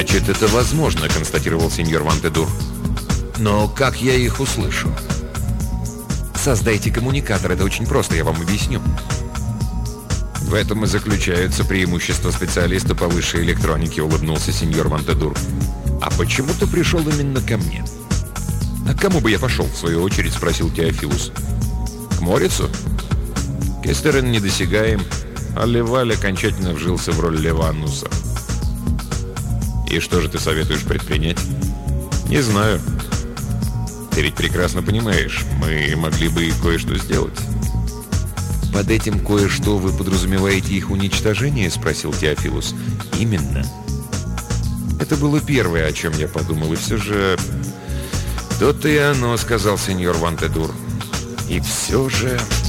«Значит, это возможно», — констатировал сеньор Вантедур. «Но как я их услышу?» «Создайте коммуникатор, это очень просто, я вам объясню». «В этом и заключается преимущество специалиста по высшей электронике», — улыбнулся сеньор Вантедур. «А почему ты пришел именно ко мне?» «А к кому бы я пошел, в свою очередь?» — спросил Теофилус. «К Морицу?» Кестерен недосягаем, а Леваль окончательно вжился в роль Левануса. «И что же ты советуешь предпринять?» «Не знаю. Ты ведь прекрасно понимаешь, мы могли бы и кое-что сделать». «Под этим кое-что вы подразумеваете их уничтожение?» — спросил Теофилус. «Именно». Это было первое, о чем я подумал, и все же... «То-то и оно», — сказал сеньор Вантедур. «И все же...»